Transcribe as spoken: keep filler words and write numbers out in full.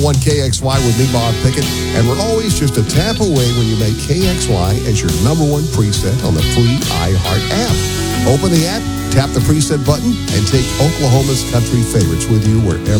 One K X Y with me, Bob Pickett, and we're always just a tap away when you make K X Y as your number one preset on the free iHeart app. Open the app, tap the preset button, and take Oklahoma's country favorites with you wherever